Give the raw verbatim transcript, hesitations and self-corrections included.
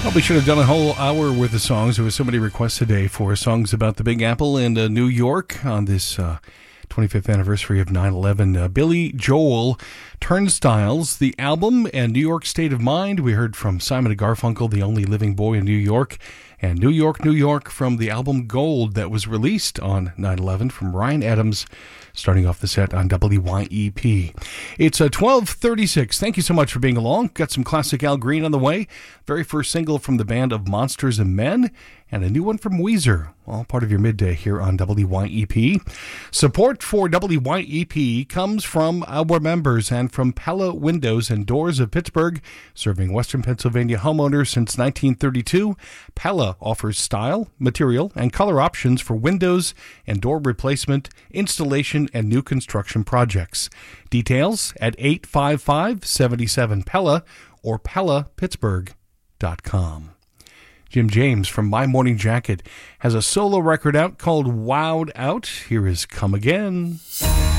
Well, we should have done a whole hour worth of songs. There was so many requests today for songs about the Big Apple and uh, New York on this uh, twenty-fifth anniversary of nine eleven. Uh, Billy Joel, Turnstiles, the album, and New York State of Mind. We heard from Simon and Garfunkel, The Only Living Boy in New York, and New York, New York from the album Gold that was released on nine eleven from Ryan Adams, starting off the set on W Y E P. It's uh, twelve thirty-six. Thank you so much for being along. Got some classic Al Green on the way. Very first single from the band of Monsters and Men, and a new one from Weezer. All part of your midday here on W Y E P. Support for W Y E P comes from our members and from Pella Windows and Doors of Pittsburgh, serving Western Pennsylvania homeowners since nineteen thirty-two. Pella offers style, material, and color options for windows and door replacement, installation, and new construction projects. Details at eight five five, seven seven, Pella or Pella Pittsburgh dot com. Jim James from My Morning Jacket has a solo record out called Wowed Out. Here is Come Again.